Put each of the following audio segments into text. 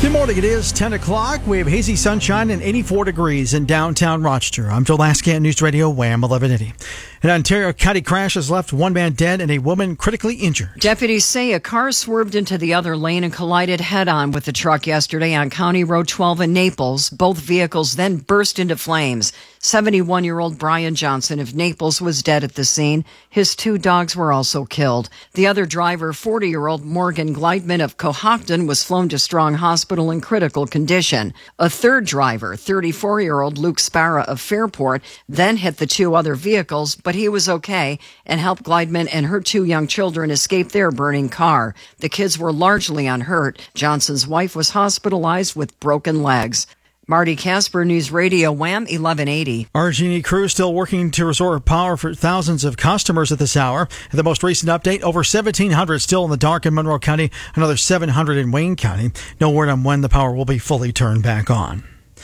Good morning. It is 10 o'clock. We have hazy sunshine and 84 degrees in downtown Rochester. I'm Joe Laskin, News Radio Wham 1180. An Ontario County crash has left one man dead and a woman critically injured. Deputies say a car swerved into the other lane and collided head-on with the truck yesterday on County Road 12 in Naples. Both vehicles then burst into flames. 71-year-old Brian Johnson of Naples was dead at the scene. His two dogs were also killed. The other driver, 40-year-old Morgan Gleitman of Cohocton, was flown to Strong Hospital in critical condition. A third driver, 34-year-old Luke Sparra of Fairport, then hit the two other vehicles, but he was okay and helped Gleitman and her two young children escape their burning car. The kids were largely unhurt. Johnson's wife was hospitalized with broken legs. Marty Casper, News Radio Wham 1180. RG&E crews still working to restore power for thousands of customers at this hour. The most recent update, over 1,700 still in the dark in Monroe County, another 700 in Wayne County. No word on when the power will be fully turned back on.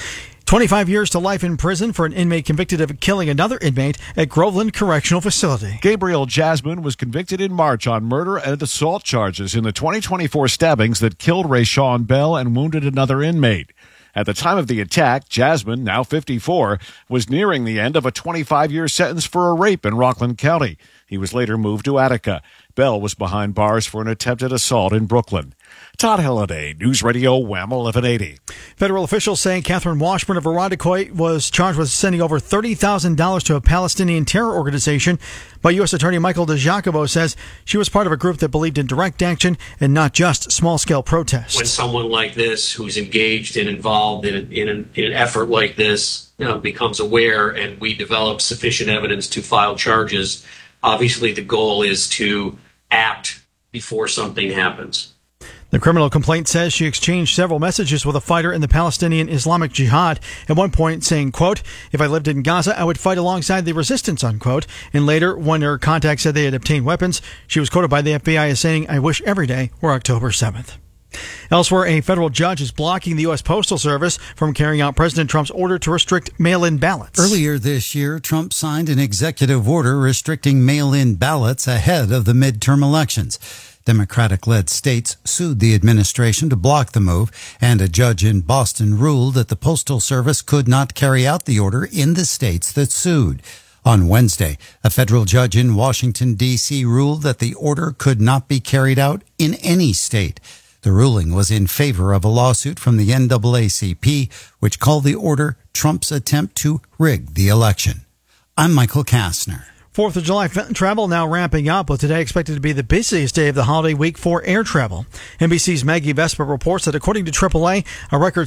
25 years to life in prison for an inmate convicted of killing another inmate at Groveland Correctional Facility. Gabriel Jasmine was convicted in March on murder and assault charges in the 2024 stabbings that killed Rayshawn Bell and wounded another inmate. At the time of the attack, Jasmine, now 54, was nearing the end of a 25-year sentence for a rape in Rockland County. He was later moved to Attica. Bell was behind bars for an attempted assault in Brooklyn. Todd Halliday, News Radio Wham 1180. Federal officials saying Catherine Washburn of Irondequoit was charged with sending over $30,000 to a Palestinian terror organization. But U.S. Attorney Michael DiGiacomo says she was part of a group that believed in direct action and not just small-scale protests. When someone like this, who's engaged and involved in an effort like this, becomes aware and we develop sufficient evidence to file charges, obviously the goal is to act before something happens. The criminal complaint says she exchanged several messages with a fighter in the Palestinian Islamic Jihad, at one point saying, quote, "If I lived in Gaza, I would fight alongside the resistance," unquote. And later, when her contact said they had obtained weapons, she was quoted by the FBI as saying, "I wish every day were October 7th. Elsewhere, a federal judge is blocking the U.S. Postal Service from carrying out President Trump's order to restrict mail-in ballots. Earlier this year, Trump signed an executive order restricting mail-in ballots ahead of the midterm elections. Democratic-led states sued the administration to block the move, and a judge in Boston ruled that the Postal Service could not carry out the order in the states that sued. On Wednesday, a federal judge in Washington, D.C. ruled that the order could not be carried out in any state. The ruling was in favor of a lawsuit from the NAACP, which called the order Trump's attempt to rig the election. I'm Michael Kastner. 4th of July travel now ramping up, with today expected to be the busiest day of the holiday week for air travel. NBC's Maggie Vespa reports that according to AAA, a record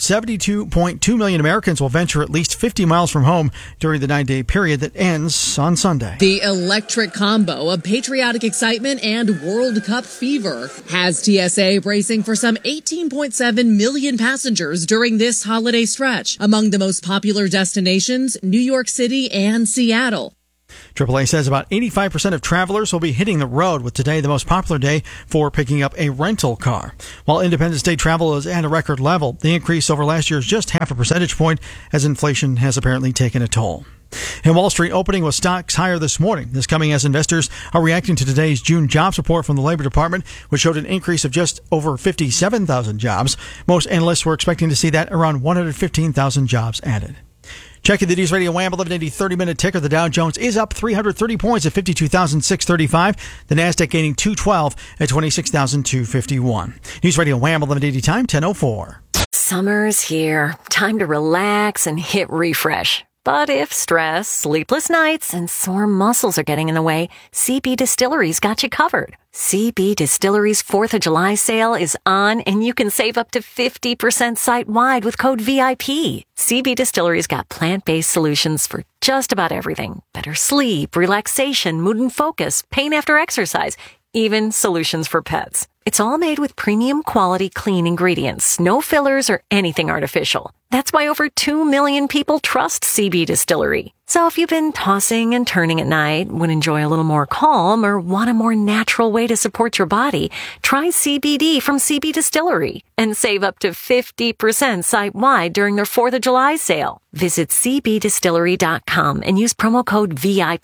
72.2 million Americans will venture at least 50 miles from home during the 9-day period that ends on Sunday. The electric combo of patriotic excitement and World Cup fever has TSA bracing for some 18.7 million passengers during this holiday stretch. Among the most popular destinations, New York City and Seattle. AAA says about 85% of travelers will be hitting the road, with today the most popular day for picking up a rental car. While Independence Day travel is at a record level, the increase over last year is just half a percentage point, as inflation has apparently taken a toll. And Wall Street opening with stocks higher this morning. This coming as investors are reacting to today's June jobs report from the Labor Department, which showed an increase of just over 57,000 jobs. Most analysts were expecting to see that around 115,000 jobs added. Checking the News Radio Wham 1180 30-minute ticker. The Dow Jones is up 330 points at 52,635. The Nasdaq gaining 212 at 26,251. News Radio Wham 1180 time 10:04. Summer's here. Time to relax and hit refresh. But if stress, sleepless nights, and sore muscles are getting in the way, CB Distillery's got you covered. CB Distillery's 4th of July sale is on, and you can save up to 50% site-wide with code VIP. CB Distillery's got plant-based solutions for just about everything. Better sleep, relaxation, mood and focus, pain after exercise, even solutions for pets. It's all made with premium quality clean ingredients, no fillers or anything artificial. That's why over 2 million people trust CB Distillery. So if you've been tossing and turning at night, would enjoy a little more calm, or want a more natural way to support your body, try CBD from CB Distillery and save up to 50% site-wide during their 4th of July sale. Visit cbdistillery.com and use promo code VIP.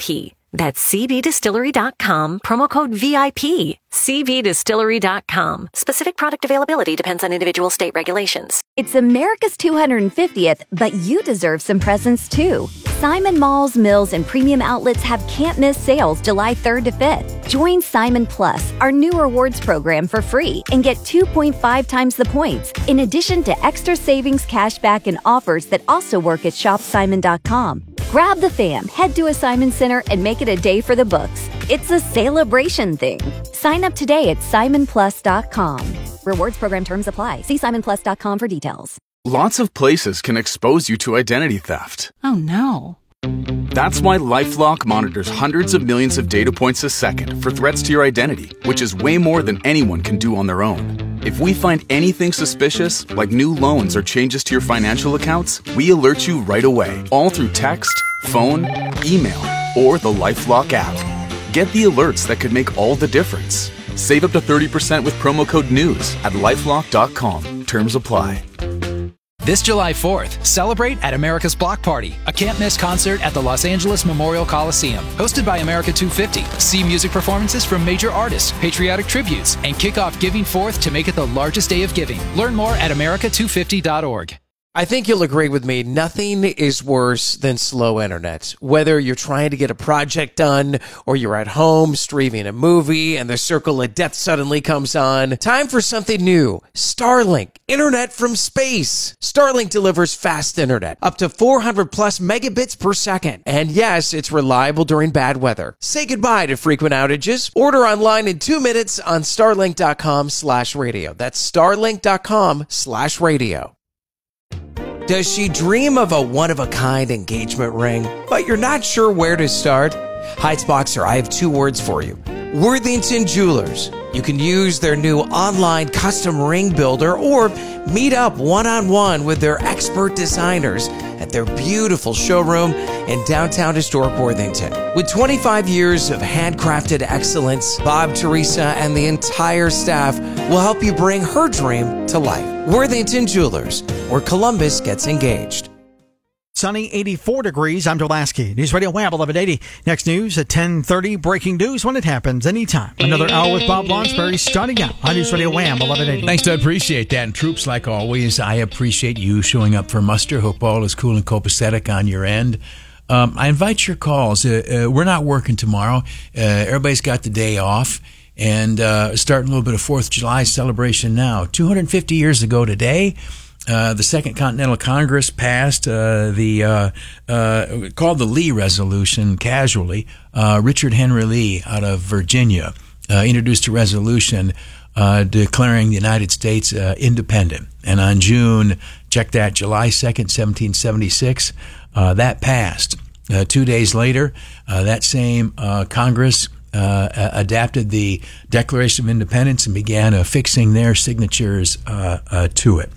That's cbdistillery.com, promo code VIP. cbdistillery.com. Specific product availability depends on individual state regulations. It's America's 250th, but you deserve some presents too. Simon Malls, Mills, and premium outlets have can't miss sales July 3rd to 5th. Join Simon Plus, our new rewards program, for free and get 2.5 times the points, in addition to extra savings, cashback, and offers that also work at shopsimon.com. Grab the fam, head to a Simon Center, and make it a day for the books. It's a celebration thing. Sign up today at simonplus.com. Rewards program terms apply. See simonplus.com for details. Lots of places can expose you to identity theft. Oh no. That's why LifeLock monitors hundreds of millions of data points a second for threats to your identity, which is way more than anyone can do on their own. If we find anything suspicious, like new loans or changes to your financial accounts, we alert you right away, all through text, phone, email, or the LifeLock app. Get the alerts that could make all the difference. Save up to 30% with promo code NEWS at LifeLock.com. Terms apply. This July 4th, celebrate at America's Block Party, a can't-miss concert at the Los Angeles Memorial Coliseum. Hosted by America 250. See music performances from major artists, patriotic tributes, and kick off Giving Forth to make it the largest day of giving. Learn more at America250.org. I think you'll agree with me. Nothing is worse than slow internet. Whether you're trying to get a project done or you're at home streaming a movie and the circle of death suddenly comes on. Time for something new. Starlink. Internet from space. Starlink delivers fast internet. Up to 400 plus megabits per second. And yes, it's reliable during bad weather. Say goodbye to frequent outages. Order online in 2 minutes on starlink.com/radio. That's starlink.com/radio. Does she dream of a one-of-a-kind engagement ring, but you're not sure where to start? Heights Boxer, I have 2 words for you. Worthington Jewelers. You can use their new online custom ring builder or meet up one-on-one with their expert designers at their beautiful showroom in downtown historic Worthington. With 25 years of handcrafted excellence, Bob, Teresa, and the entire staff will help you bring her dream to life. Worthington Jewelers, where Columbus gets engaged. Sunny, 84 degrees. I'm Dulaski. News Radio Wham 1180. Next news at 10:30. Breaking news when it happens anytime. Another hour with Bob Lonsberry starting out on News Radio Wham 1180. Thanks, I appreciate that. And troops, like always, I appreciate you showing up for muster. Hope all is cool and copacetic on your end. I invite your calls. We're not working tomorrow. Everybody's got the day off. And starting a little bit of 4th of July celebration now. 250 years ago today, the Second Continental Congress passed called the Lee Resolution casually. Richard Henry Lee out of Virginia introduced a resolution declaring the United States independent. And on July 2nd, 1776, that passed. 2 days later, that same Congress adapted the Declaration of Independence and began affixing their signatures to it.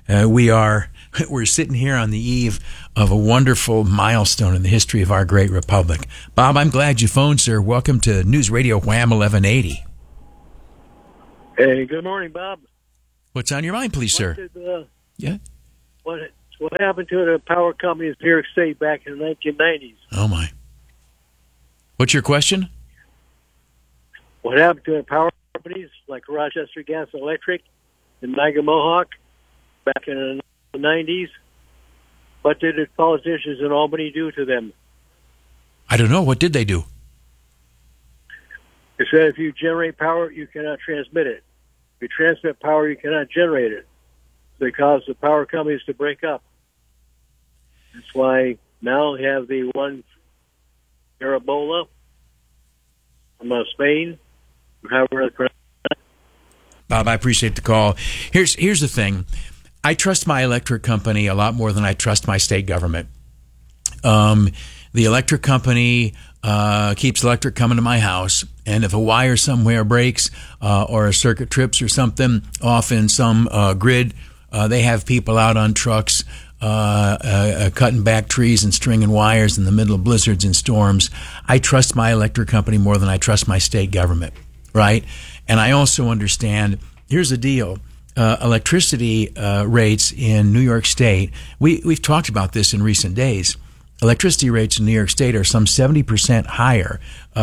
We're sitting here on the eve of a wonderful milestone in the history of our great republic. Bob, I'm glad you phoned, sir. Welcome to News Radio Wham 1180. Hey, good morning, Bob. What's on your mind, please, sir? Yeah. What happened to the power companies in New York State back in the 1990s? Oh my. What's your question? What happened to the power companies like Rochester Gas and Electric and Niagara Mohawk back in the 90s? What did the politicians in Albany do to them? I don't know. What did they do? They said if you generate power, you cannot transmit it. If you transmit power, you cannot generate it. They caused the power companies to break up. That's why now we have the one Carabola from Spain. Bob, I appreciate the call. Here's the thing. I trust my electric company a lot more than I trust my state government. The electric company keeps electric coming to my house, and if a wire somewhere breaks or a circuit trips or something off in some grid, they have people out on trucks cutting back trees and stringing wires in the middle of blizzards and storms. I trust my electric company more than I trust my state government, right? And I also understand, here's the deal. Electricity rates in New York State, we've talked about this in recent days. electricity rates in New York State are some 70% higher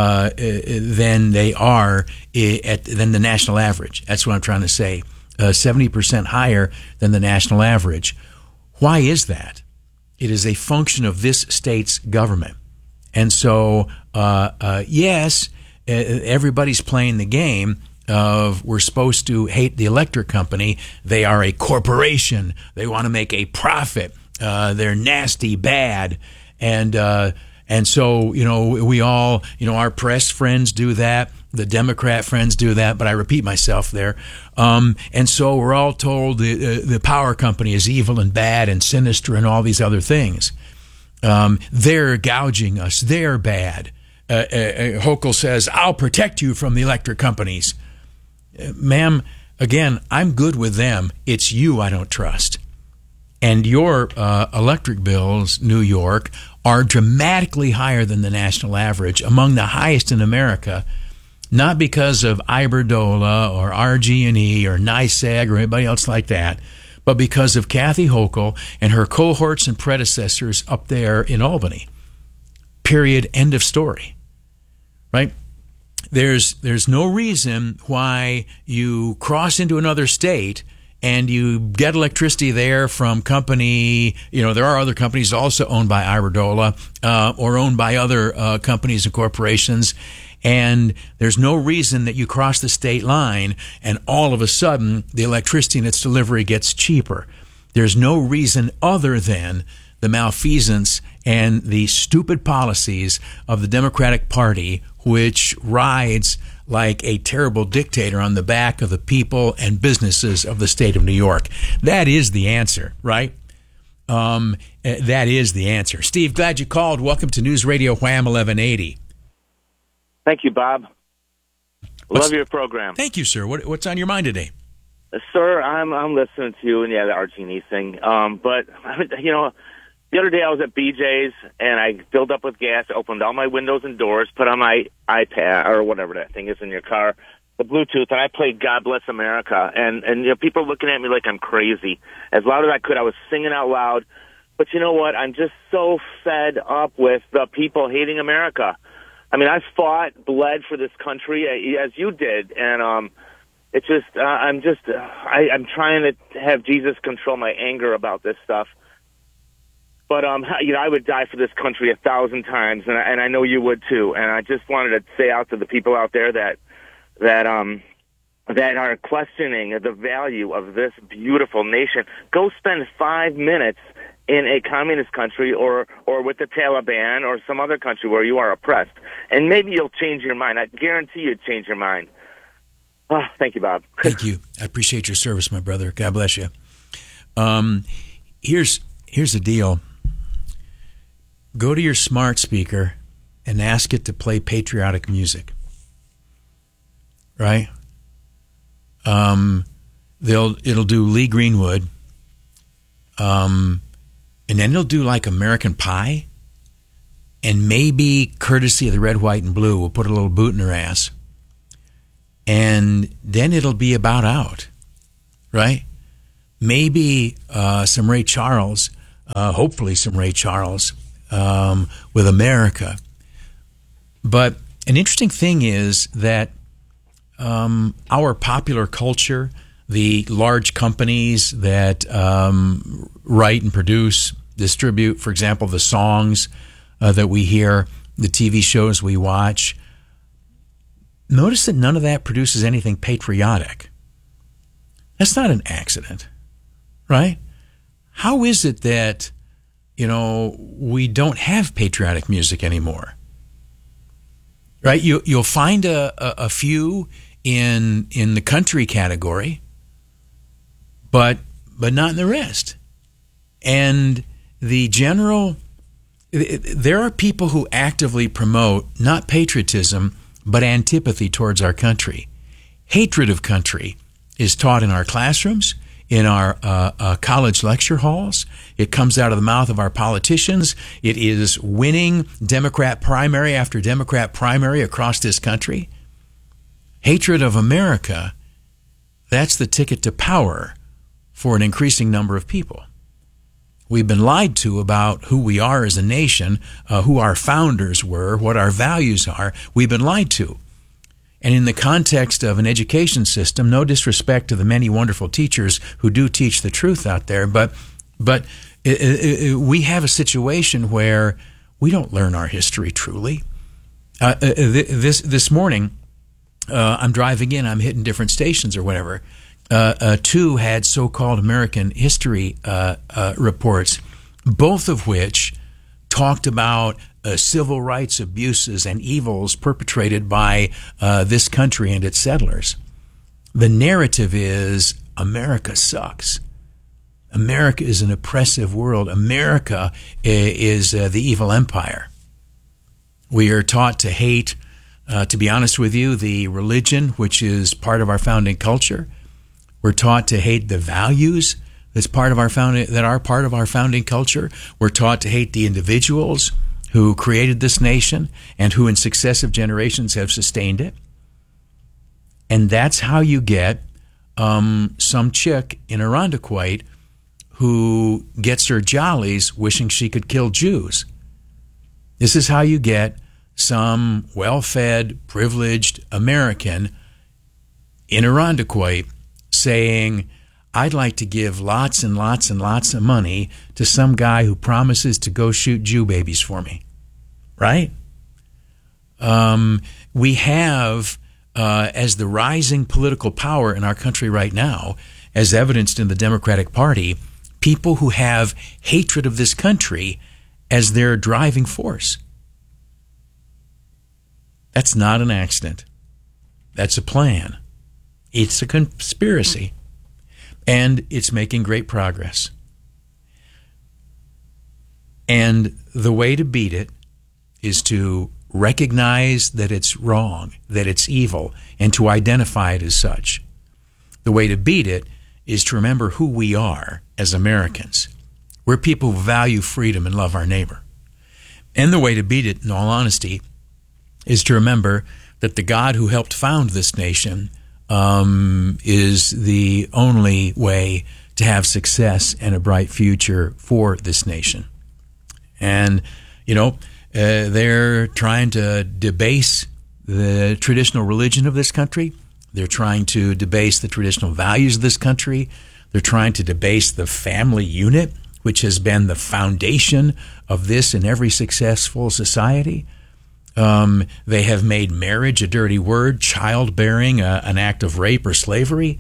than they are than the national average. That's what I'm trying to say. 70% higher than the national average. Why is that? It is a function of this state's government. And so, yes, everybody's playing the game of we're supposed to hate the electric company. They are a corporation. They want to make a profit. They're nasty, bad. And so, we all, our press friends do that. The Democrat friends do that, but I repeat myself there. And so we're all told the power company is evil and bad and sinister and all these other things. They're gouging us. They're bad. Hochul says, I'll protect you from the electric companies. Ma'am, again, I'm good with them. It's you I don't trust. And your electric bills, New York, are dramatically higher than the national average, among the highest in America, not because of Iberdrola or RG&E or NYSEG or anybody else like that, but because of Kathy Hochul and her cohorts and predecessors up there in Albany. Period. End of story. Right? There's no reason why you cross into another state and you get electricity there from company, there are other companies also owned by Iberdrola or owned by other companies and corporations, and there's no reason that you cross the state line and all of a sudden the electricity and its delivery gets cheaper. There's no reason other than the malfeasance and the stupid policies of the Democratic Party, which rides like a terrible dictator on the back of the people and businesses of the state of New York. That is the answer, right? That is the answer. Steve, glad you called. Welcome to News Radio Wham 1180. Thank you, Bob. Love your program. Thank you, sir. What's on your mind today? Sir, I'm listening to you, and the RG&E thing. But, the other day I was at BJ's, and I filled up with gas, opened all my windows and doors, put on my iPad, or whatever that thing is in your car, the Bluetooth, and I played God Bless America. And people are looking at me like I'm crazy. As loud as I could, I was singing out loud. But you know what? I'm just so fed up with the people hating America. I mean, I fought, bled for this country, as you did, and it's just, I'm trying to have Jesus control my anger about this stuff. But, I would die for this country 1,000 times, and I know you would too. And I just wanted to say out to the people out there that are questioning the value of this beautiful nation, go spend 5 minutes in a communist country or with the Taliban or some other country where you are oppressed. And maybe you'll change your mind. I guarantee you'd change your mind. Oh, thank you, Bob. Thank you. I appreciate your service, my brother. God bless you. Here's the deal. Go to your smart speaker and ask it to play patriotic music. Right? It'll do Lee Greenwood. And then it'll do like American Pie. And maybe courtesy of the Red, White, and Blue, we'll put a little boot in her ass. And then it'll be about out. Right? Maybe some Ray Charles, hopefully some Ray Charles, with America. But an interesting thing is that our popular culture, the large companies that write and produce, distribute, for example, the songs that we hear, the TV shows we watch, notice that none of that produces anything patriotic. That's not an accident, right? How is it that we don't have patriotic music anymore, right? You'll find a few in the country category, but not in the rest. And the general, there are people who actively promote not patriotism, but antipathy towards our country. Hatred of country is taught in our classrooms, in our college lecture halls. It comes out of the mouth of our politicians. It is winning Democrat primary after Democrat primary across this country. Hatred of America, that's the ticket to power for an increasing number of people. We've been lied to about who we are as a nation, who our founders were, what our values are. We've been lied to. And in the context of an education system, no disrespect to the many wonderful teachers who do teach the truth out there, but we have a situation where we don't learn our history truly. This morning, I'm driving in, I'm hitting different stations or whatever. Two had so-called American history reports, both of which talked about civil rights abuses and evils perpetrated by this country and its settlers. The narrative is America sucks. America is an oppressive world. America is the evil empire. We are taught to hate, to be honest with you, the religion, which is part of our founding culture. We're taught to hate the values that are part of our founding culture. We're taught to hate the individuals who created this nation and who in successive generations have sustained it. And that's how you get some chick in Irondequoit who gets her jollies wishing she could kill Jews. This is how you get some well-fed, privileged American in Irondequoit saying, I'd like to give lots and lots and lots of money to some guy who promises to go shoot Jew babies for me. Right? We have, as the rising political power in our country right now, as evidenced in the Democratic Party, people who have hatred of this country as their driving force. That's not an accident. That's a plan. It's a conspiracy. And it's making great progress. And the way to beat it is to recognize that it's wrong, that it's evil, and to identify it as such. The way to beat it is to remember who we are as Americans. We're people who value freedom and love our neighbor. And the way to beat it, in all honesty, is to remember that the God who helped found this nation is the only way to have success and a bright future for this nation. And, they're trying to debase the traditional religion of this country. They're trying to debase the traditional values of this country. They're trying to debase the family unit, which has been the foundation of this and every successful society. They have made marriage a dirty word, childbearing an act of rape or slavery.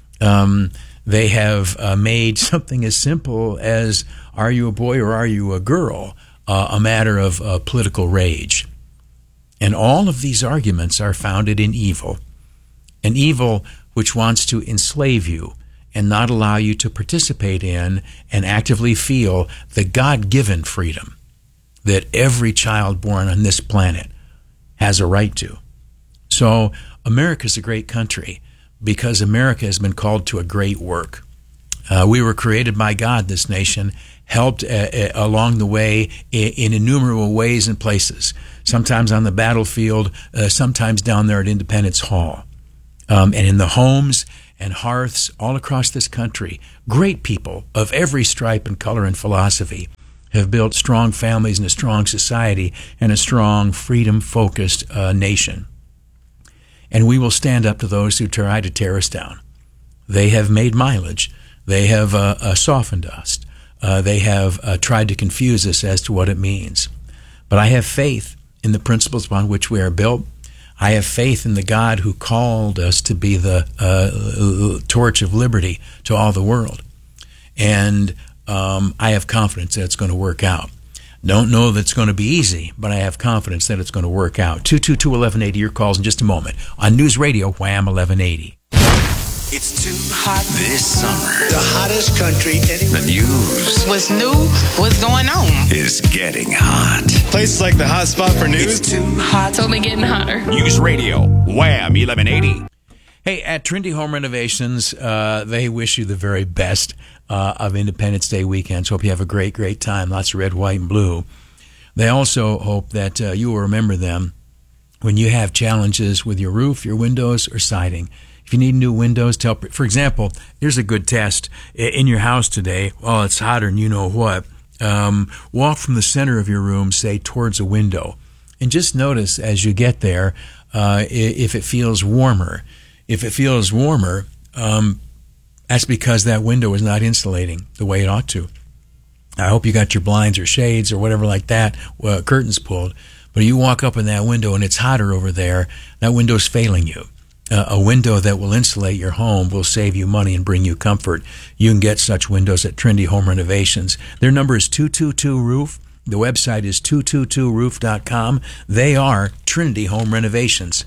They have made something as simple as, are you a boy or are you a girl, a matter of political rage. And all of these arguments are founded in evil, an evil which wants to enslave you and not allow you to participate in and actively feel the God-given freedom that every child born on this planet has a right to. So America's a great country because America has been called to a great work. We were created by God, this nation, helped along the way in innumerable ways and places, sometimes on the battlefield, sometimes down there at Independence Hall. And in the homes and hearths all across this country, great people of every stripe and color and philosophy have built strong families and a strong society and a strong freedom-focused nation. And we will stand up to those who try to tear us down. They have made mileage. They have softened us. They have tried to confuse us as to what it means. But I have faith in the principles upon which we are built. I have faith in the God who called us to be the torch of liberty to all the world. And I have confidence that it's going to work out. Don't know that it's going to be easy, but I have confidence that it's going to work out. 222-1180, your calls in just a moment. On News Radio, Wham 1180. It's too hot this summer. The hottest country anywhere. The news. What's new? What's going on? Is getting hot. Places like the hot spot for news. It's too hot. It's only getting hotter. News Radio, Wham 1180. Hey, at Trinity Home Renovations, they wish you the very best of Independence Day weekends. Hope you have a great, great time. Lots of red, white, and blue. They also hope that you will remember them when you have challenges with your roof, your windows, or siding. If you need new windows, for example, here's a good test. In your house today, it's hotter than you know what. Walk from the center of your room, say, towards a window. And just notice as you get there, if it feels warmer. If it feels warmer, that's because that window is not insulating the way it ought to. I hope you got your blinds or shades or whatever like that, curtains pulled. But you walk up in that window and it's hotter over there, that window's failing you. A window that will insulate your home will save you money and bring you comfort. You can get such windows at Trinity Home Renovations. Their number is 222-ROOF. The website is 222roof.com. They are Trinity Home Renovations.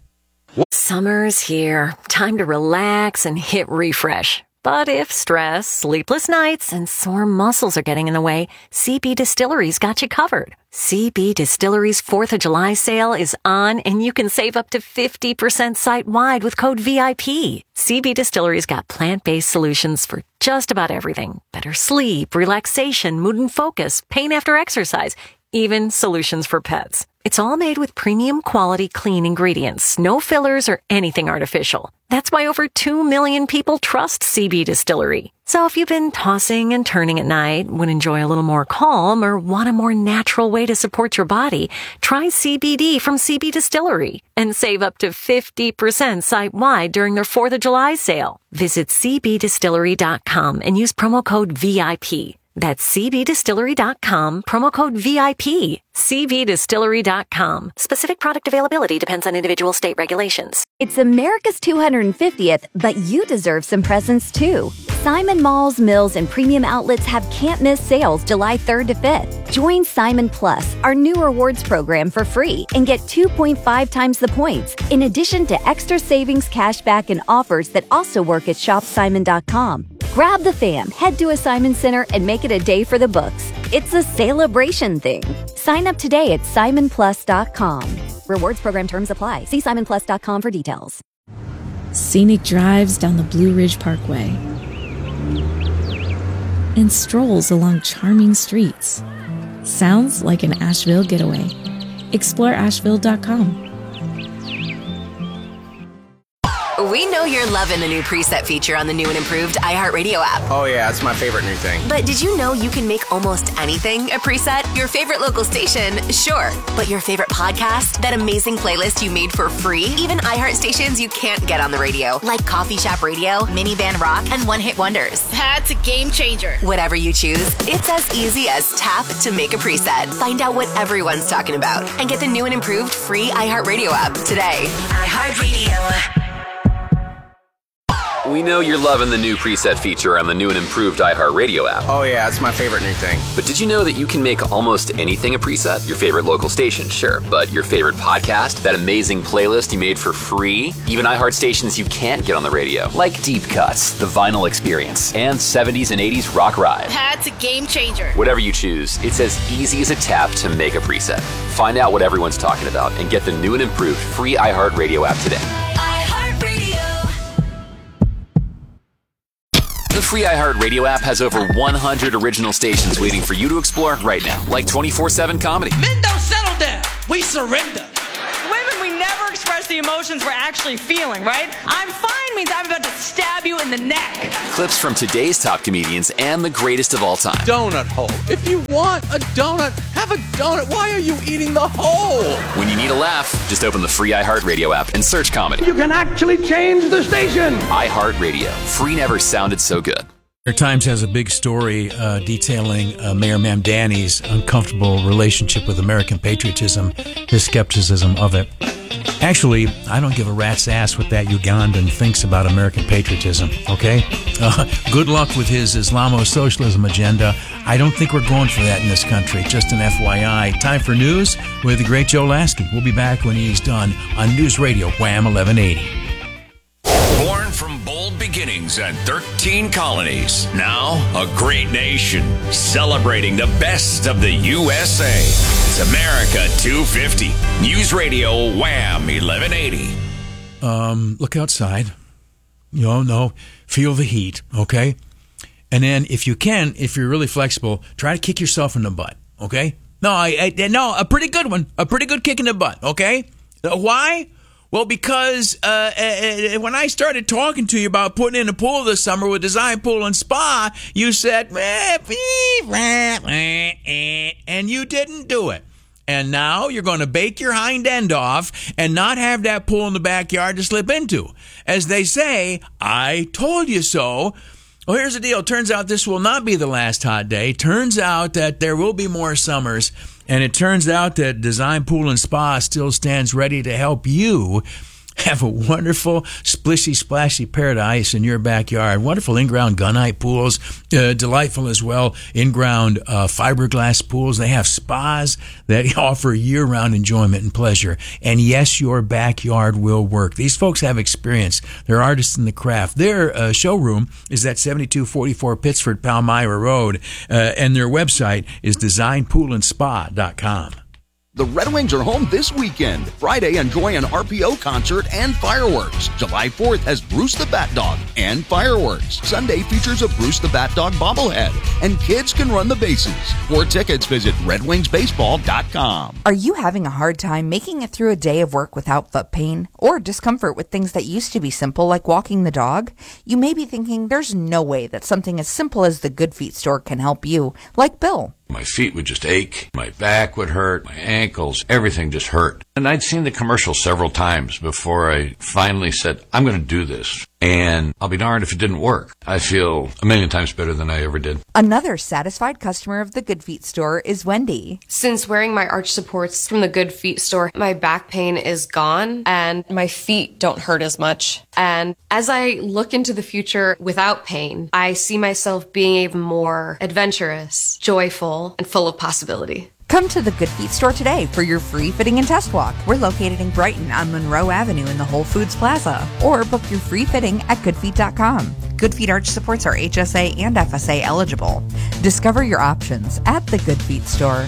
Summer's here. Time to relax and hit refresh. But if stress, sleepless nights, and sore muscles are getting in the way, CB Distillery's got you covered. CB Distillery's 4th of July sale is on, and you can save up to 50% site-wide with code VIP. CB Distillery's got plant-based solutions for just about everything. Better sleep, relaxation, mood and focus, pain after exercise, even solutions for pets. It's all made with premium quality clean ingredients, no fillers or anything artificial. That's why over 2 million people trust CB Distillery. So if you've been tossing and turning at night, would enjoy a little more calm, or want a more natural way to support your body, try CBD from CB Distillery and save up to 50% site-wide during their 4th of July sale. Visit cbdistillery.com and use promo code VIP. That's cbdistillery.com, promo code VIP. cbdistillery.com. Specific product availability depends on individual state regulations. It's America's 250th, but you deserve some presents too. Simon Malls, Mills, and Premium Outlets have can't-miss sales July 3rd to 5th. Join Simon Plus, our new rewards program, for free and get 2.5 times the points, in addition to extra savings, cashback, and offers that also work at shopsimon.com. Grab the fam, head to a Simon Center, and make it a day for the books. It's a celebration thing. Sign up today at simonplus.com. Rewards program terms apply. See simonplus.com for details. Scenic drives down the Blue Ridge Parkway and strolls along charming streets. Sounds like an Asheville getaway. Explore Asheville.com. We know you're loving the new preset feature on the new and improved iHeartRadio app. Oh yeah, it's my favorite new thing. But did you know you can make almost anything a preset? Your favorite local station, sure. But your favorite podcast? That amazing playlist you made for free? Even iHeart stations you can't get on the radio, like Coffee Shop Radio, Minivan Rock, and One Hit Wonders. That's a game changer. Whatever you choose, it's as easy as tap to make a preset. Find out what everyone's talking about and get the new and improved free iHeartRadio app today. iHeartRadio. We know you're loving the new preset feature on the new and improved iHeartRadio app. Oh yeah, it's my favorite new thing. But did you know that you can make almost anything a preset? Your favorite local station, sure. But your favorite podcast? That amazing playlist you made for free? Even iHeart stations you can't get on the radio, like Deep Cuts, The Vinyl Experience, and 70s and 80s Rock Ride. That's a game changer. Whatever you choose, it's as easy as a tap to make a preset. Find out what everyone's talking about and get the new and improved free iHeartRadio app today. The free iHeartRadio app has over 100 original stations waiting for you to explore right now, like 24/7 comedy. Men don't settle down. We surrender. Women, we never express the emotions we're actually feeling, right? I'm fine means I'm about to stab you in the neck. Clips from today's top comedians and the greatest of all time. Donut hole. If you want a donut, have a donut. Why are you eating the hole? When you need a laugh, just open the free iHeartRadio app and search comedy. You can actually change the station. iHeartRadio. Free never sounded so good. New York Times has a big story detailing Mayor Mamdani's uncomfortable relationship with American patriotism, his skepticism of it. Actually, I don't give a rat's ass what that Ugandan thinks about American patriotism, okay? Good luck with his Islamo-socialism agenda. I don't think we're going for that in this country. Just an FYI. Time for news with the great Joe Lasky. We'll be back when he's done on News Radio Wham 1180. Born from bold beginnings and 13 colonies. Now, a great nation celebrating the best of the USA. It's America 250. News Radio Wham 1180. Look outside. Feel the heat, okay? And then if you can, if you're really flexible, try to kick yourself in the butt, okay? No, a pretty good one. A pretty good kick in the butt, okay? Why? Well, because when I started talking to you about putting in a pool this summer with Design Pool and Spa, you said, and you didn't do it. And now you're going to bake your hind end off and not have that pool in the backyard to slip into. As they say, I told you so. Well, here's the deal. Turns out this will not be the last hot day. Turns out that there will be more summers. And it turns out that Design Pool and Spa still stands ready to help you have a wonderful, splishy, splashy paradise in your backyard. Wonderful in-ground gunite pools, delightful as well, in-ground fiberglass pools. They have spas that offer year-round enjoyment and pleasure. And yes, your backyard will work. These folks have experience. They're artists in the craft. Their showroom is at 7244 Pittsford Palmyra Road, and their website is designpoolandspa.com. The Red Wings are home this weekend. Friday, enjoy an RPO concert and fireworks. July 4th has Bruce the Bat Dog and fireworks. Sunday features a Bruce the Bat Dog bobblehead, and kids can run the bases. For tickets, visit redwingsbaseball.com. Are you having a hard time making it through a day of work without foot pain or discomfort with things that used to be simple, like walking the dog? You may be thinking there's no way that something as simple as the Good Feet store can help you, like Bill. My feet would just ache, my back would hurt, my ankles, everything just hurt. And I'd seen the commercial several times before I finally said, I'm going to do this. And I'll be darned if it didn't work. I feel a million times better than I ever did. Another satisfied customer of the Good Feet store is Wendy. Since wearing my arch supports from the Good Feet store, my back pain is gone and my feet don't hurt as much. And as I look into the future without pain, I see myself being even more adventurous, joyful, and full of possibility. Come to the Good Feet store today for your free fitting and test walk. We're located in Brighton on Monroe Avenue in the Whole Foods Plaza. Or book your free fitting at goodfeet.com. Good Feet arch supports are HSA and FSA eligible. Discover your options at the Good Feet store.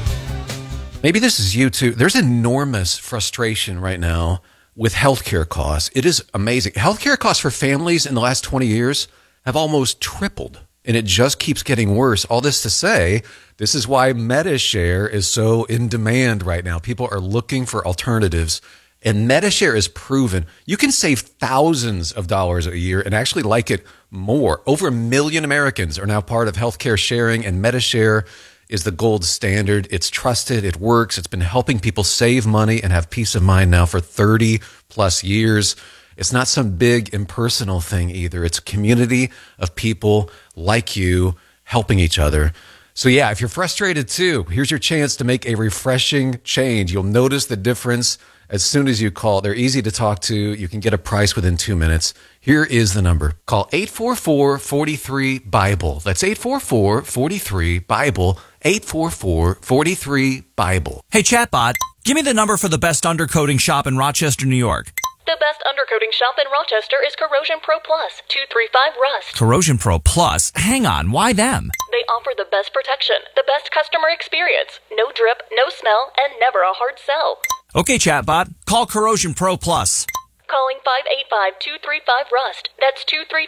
Maybe this is you too. There's enormous frustration right now with healthcare costs. It is amazing. Healthcare costs for families in the last 20 years have almost tripled. And it just keeps getting worse. All this to say, this is why MediShare is so in demand right now. People are looking for alternatives. And MediShare is proven you can save thousands of dollars a year and actually like it more. Over 1 million Americans are now part of healthcare sharing, and MediShare is the gold standard. It's trusted. It works. It's been helping people save money and have peace of mind now for 30 plus years. It's not some big impersonal thing either. It's a community of people like you helping each other. So yeah, if you're frustrated too, here's your chance to make a refreshing change. You'll notice the difference as soon as you call. They're easy to talk to. You can get a price within 2 minutes. Here is the number. Call 844-43-BIBLE. That's 844-43-BIBLE. 844-43-BIBLE. Hey, chatbot, give me the number for the best undercoating shop in Rochester, New York. The best undercoating shop in Rochester is Corrosion Pro Plus, 235 Rust. Corrosion Pro Plus? Hang on, why them? They offer the best protection, the best customer experience, no drip, no smell, and never a hard sell. Okay, chatbot, call Corrosion Pro Plus. Calling 585-235-RUST. That's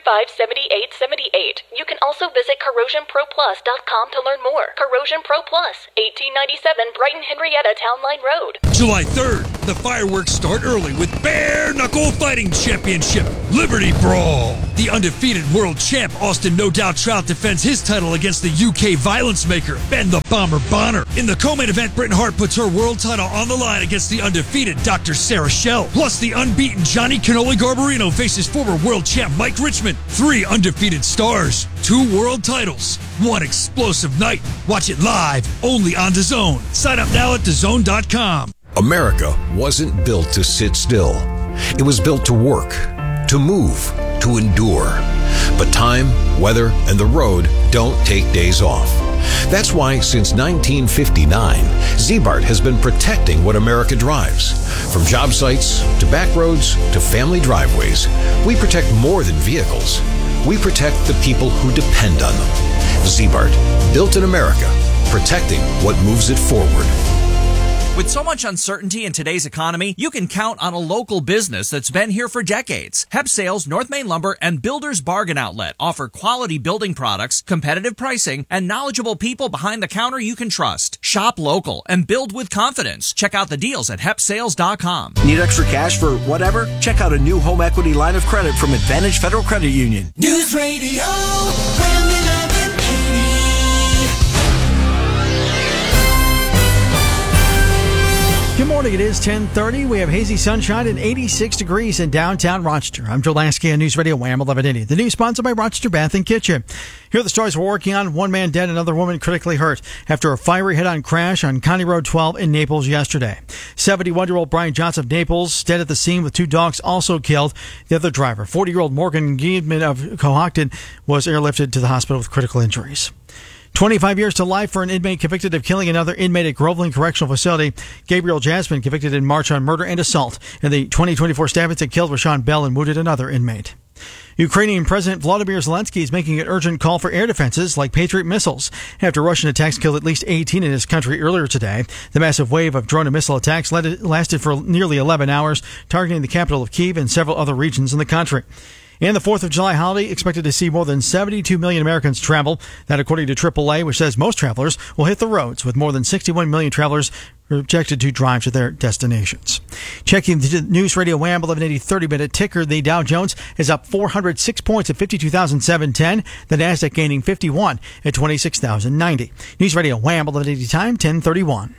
235-7878. You can also visit corrosionproplus.com to learn more. Corrosion Pro Plus, 1897 Brighton Henrietta Town Line Road. July 3rd, the fireworks start early with Bare Knuckle Fighting Championship Liberty Brawl. The undefeated world champ Austin No Doubt Trout defends his title against the UK violence maker Ben the Bomber Bonner. In the co-main event, Britain Hart puts her world title on the line against the undefeated Dr. Sarah Schell. Plus, the unbeaten Johnny Cannoli Garbarino faces former world champ Mike Richmond. 3 undefeated stars, 2 world titles, 1 explosive night. Watch it live, only on DAZN. Sign up now at DAZN.com. America wasn't built to sit still. It was built to work, to move, to endure. But time, weather, and the road don't take days off. That's why since 1959, Z-Bart has been protecting what America drives. From job sites to back roads to family driveways, we protect more than vehicles. We protect the people who depend on them. Z-Bart, built in America, protecting what moves it forward. With so much uncertainty in today's economy, you can count on a local business that's been here for decades. Heb Sales, North Main Lumber, and Builders Bargain Outlet offer quality building products, competitive pricing, and knowledgeable people behind the counter you can trust. Shop local and build with confidence. Check out the deals at hepsales.com. Need extra cash for whatever? Check out a new home equity line of credit from Advantage Federal Credit Union. News Radio, Good morning. It is 10:30. We have hazy sunshine and 86 degrees in downtown Rochester. I'm Joe Lasky on News Radio Wham 1180. The news sponsored by Rochester Bath and Kitchen. Here are the stories we're working on. One man dead, another woman critically hurt after a fiery head-on crash on County Road 12 in Naples yesterday. 71-year-old Brian Johnson of Naples dead at the scene with two dogs also killed. The other driver, 40-year-old Morgan Giedman of Cohocton, was airlifted to the hospital with critical injuries. 25 years to life for an inmate convicted of killing another inmate at Groveland Correctional Facility. Gabriel Jasmine convicted in March on murder and assault in the 2024 stabbings that killed Rashawn Bell and wounded another inmate. Ukrainian President Volodymyr Zelensky is making an urgent call for air defenses like Patriot missiles after Russian attacks killed at least 18 in his country earlier today. The massive wave of drone and missile attacks lasted for nearly 11 hours, targeting the capital of Kyiv and several other regions in the country. And the 4th of July holiday expected to see more than 72 million Americans travel. That according to AAA, which says most travelers will hit the roads, with more than 61 million travelers projected to drive to their destinations. Checking the News Radio Wham 1180 30-minute ticker, the Dow Jones is up 406 points at 52,710. The Nasdaq gaining 51 at 26,090. News Radio Wham 1180 time 10:31.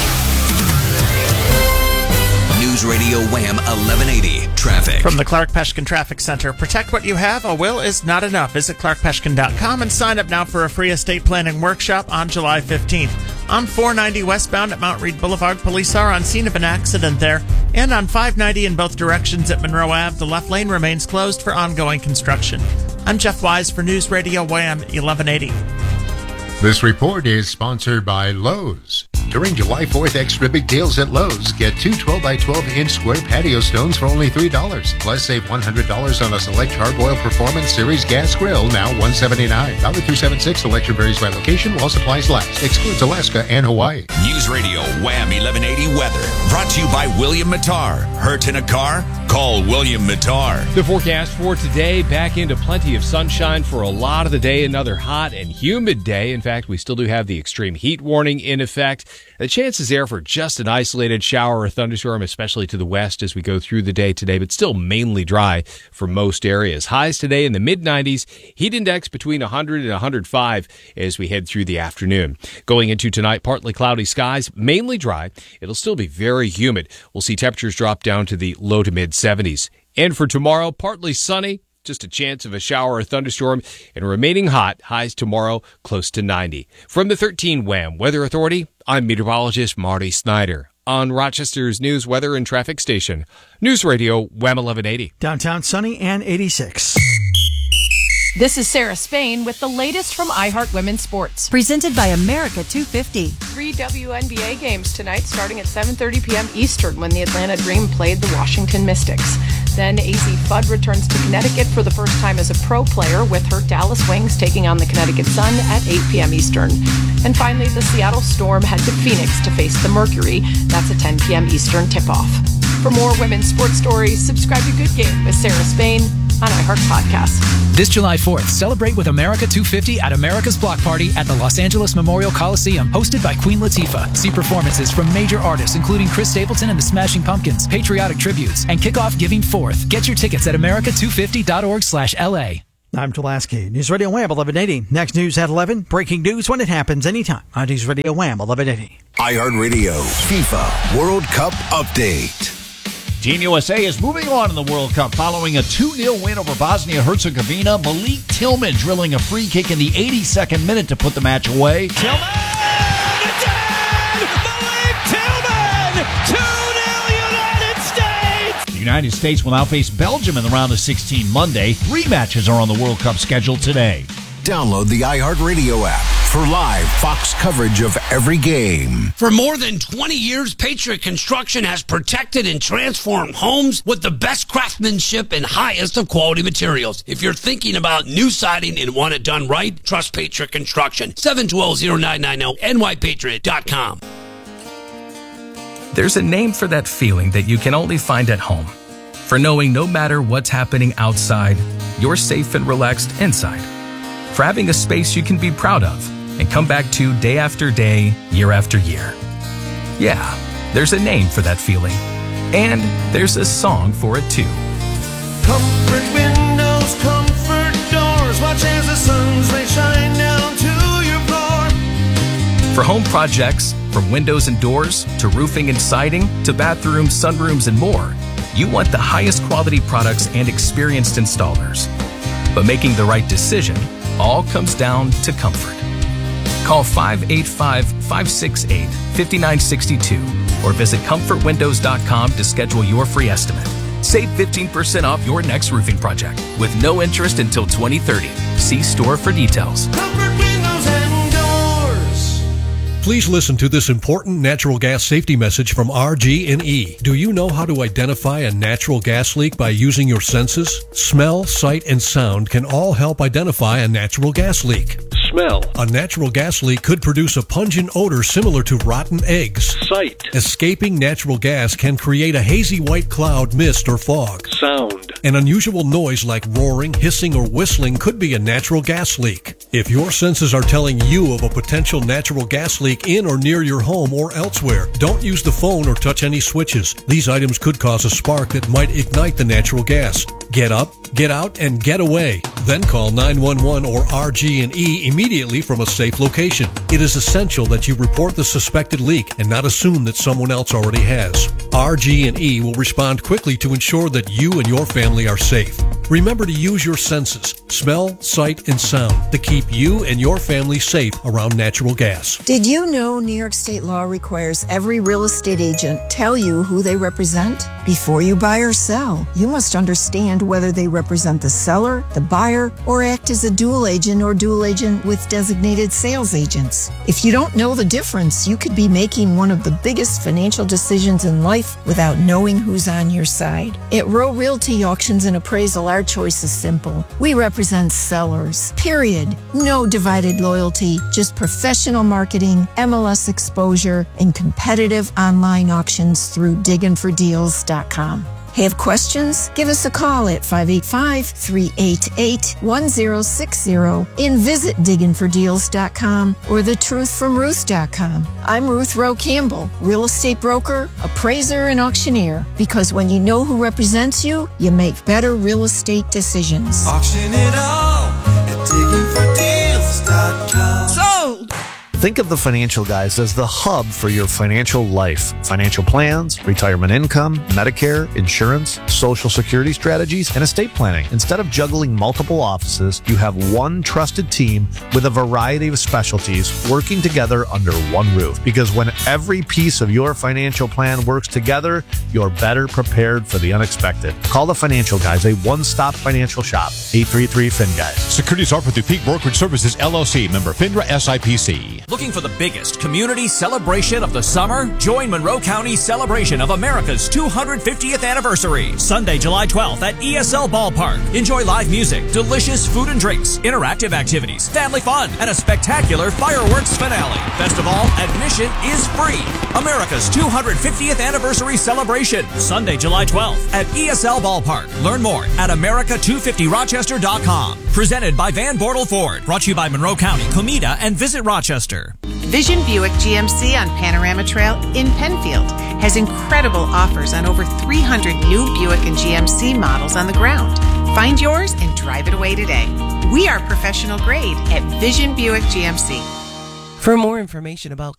News Radio Wham 1180 traffic. From the Clark Peshkin Traffic Center, protect what you have. A will is not enough. Visit clarkpeshkin.com and sign up now for a free estate planning workshop on July 15th. On 490 westbound at Mount Read Boulevard, police are on scene of an accident there. And on 590 in both directions at Monroe Ave, the left lane remains closed for ongoing construction. I'm Jeff Wise for News Radio Wham 1180. This report is sponsored by Lowe's. During July 4th, extra big deals at Lowe's. Get two 12x12-inch square patio stones for only $3. Plus, save $100 on a select Hard-Boiled Performance Series gas grill, now $179. Valid through 7/6. Selection varies by location while supplies last. Excludes Alaska and Hawaii. News Radio Wham 1180 weather. Brought to you by William Mattar. Hurt in a car? Call William Mattar. The forecast for today, back into plenty of sunshine for a lot of the day. Another hot and humid day. In fact, we still do have the extreme heat warning in effect. The chance is there for just an isolated shower or thunderstorm, especially to the west as we go through the day today, but still mainly dry for most areas. Highs today in the mid-90s, heat index between 100 and 105 as we head through the afternoon. Going into tonight, partly cloudy skies, mainly dry. It'll still be very humid. We'll see temperatures drop down to the low to mid-70s. And for tomorrow, partly sunny. Just a chance of a shower or thunderstorm, and remaining hot, highs tomorrow close to 90. From the 13 Wham Weather Authority, I'm meteorologist Marty Snyder. On Rochester's news, weather, and traffic station, News Radio Wham 1180. Downtown sunny and 86. This is Sarah Spain with the latest from iHeart Women's Sports. Presented by America 250. 3 WNBA games tonight starting at 7:30 p.m. Eastern when the Atlanta Dream played the Washington Mystics. Then AZ Fudd returns to Connecticut for the first time as a pro player with her Dallas Wings taking on the Connecticut Sun at 8 p.m. Eastern. And finally, the Seattle Storm head to Phoenix to face the Mercury. That's a 10 p.m. Eastern tip-off. For more women's sports stories, subscribe to Good Game with Sarah Spain on iHeart Podcast. This July 4th, celebrate with America 250 at America's Block Party at the Los Angeles Memorial Coliseum, hosted by Queen Latifah. See performances from major artists including Chris Stapleton and the Smashing Pumpkins, patriotic tributes, and kick off Giving Forth. Get your tickets at america250.org/LA. I'm Tulaski. News Radio Wham 1180. Next news at 11. Breaking news when it happens anytime on News Radio Wham 1180. iHeartRadio FIFA World Cup Update. Team USA is moving on in the World Cup following a 2-0 win over Bosnia-Herzegovina. Malik Tillman drilling a free kick in the 82nd minute to put the match away. Tillman! It's in! Malik Tillman! 2-0 United States! The United States will now face Belgium in the round of 16 Monday. 3 matches are on the World Cup schedule today. Download the iHeartRadio app for live Fox coverage of every game. For more than 20 years, Patriot Construction has protected and transformed homes with the best craftsmanship and highest of quality materials. If you're thinking about new siding and want it done right, trust Patriot Construction. 720-0990, nypatriot.com. There's a name for that feeling that you can only find at home. For knowing no matter what's happening outside, you're safe and relaxed inside. For having a space you can be proud of and come back to day after day, year after year. Yeah, there's a name for that feeling. And there's a song for it too. Comfort windows, comfort doors, watch as the sun's rays shine down to your floor. For home projects, from windows and doors, to roofing and siding, to bathrooms, sunrooms, and more, you want the highest quality products and experienced installers. But making the right decision all comes down to comfort. Call 585-568-5962 or visit comfortwindows.com to schedule your free estimate. Save 15% off your next roofing project with no interest until 2030. See store for details. Comfort windows and doors. Please listen to this important natural gas safety message from RG&E. Do you know how to identify a natural gas leak by using your senses? Smell, sight, and sound can all help identify a natural gas leak. Smell. A natural gas leak could produce a pungent odor similar to rotten eggs. Sight. Escaping natural gas can create a hazy white cloud, mist, or fog. Sound. An unusual noise like roaring, hissing, or whistling could be a natural gas leak. If your senses are telling you of a potential natural gas leak in or near your home or elsewhere, don't use the phone or touch any switches. These items could cause a spark that might ignite the natural gas. Get up, get out, and get away. Then call 911 or RG&E immediately from a safe location. It is essential that you report the suspected leak and not assume that someone else already has. RG&E will respond quickly to ensure that you and your family are safe. Remember to use your senses, smell, sight, and sound to keep you and your family safe around natural gas. Did you know New York state law requires every real estate agent tell you who they represent? Before you buy or sell, you must understand whether they represent the seller, the buyer, or act as a dual agent or dual agent with designated sales agents. If you don't know the difference, you could be making one of the biggest financial decisions in life without knowing who's on your side. At Row Realty Auctions and Appraisal, our choice is simple. We represent sellers, period. No divided loyalty, just professional marketing, MLS exposure, and competitive online auctions through digginfordeals.com. Have questions? Give us a call at 585-388-1060 and visit digginfordeals.com or thetruthfromruth.com. I'm Ruth Rowe Campbell, real estate broker, appraiser, and auctioneer. Because when you know who represents you, you make better real estate decisions. Auction it all at digginfordeals.com. Sold! Think of the Financial Guys as the hub for your financial life. Financial plans, retirement income, Medicare, insurance, Social Security strategies, and estate planning. Instead of juggling multiple offices, you have one trusted team with a variety of specialties working together under one roof. Because when every piece of your financial plan works together, you're better prepared for the unexpected. Call the Financial Guys, a one-stop financial shop. 833-FIN-GUYS. Securities offered through Peak Brokerage Services, LLC, member FINRA SIPC. Looking for the biggest community celebration of the summer? Join Monroe County's celebration of America's 250th anniversary. Sunday, July 12th at ESL Ballpark. Enjoy live music, delicious food and drinks, interactive activities, family fun, and a spectacular fireworks finale. Best of all, admission is free. America's 250th anniversary celebration. Sunday, July 12th at ESL Ballpark. Learn more at America250Rochester.com. Presented by Van Bortle Ford. Brought to you by Monroe County, Comida, and Visit Rochester. Vision Buick GMC on Panorama Trail in Penfield has incredible offers on over 300 new Buick and GMC models on the ground. Find yours and drive it away today. We are professional grade at Vision Buick GMC. For more information about